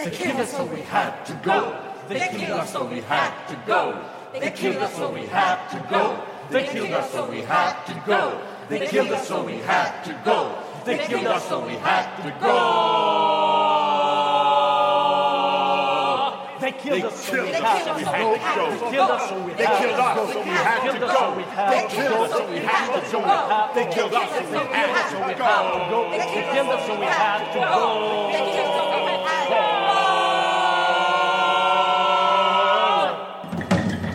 They killed us so we had to go. They killed us so we had to go. They killed us so we had to go. They killed us so we had to go. They killed us so we had to go. They killed us so we had to go. They killed us so we had to go. They killed us so we had to go. They killed us so we had to go. They killed us so we had to go. They killed us so we had to go.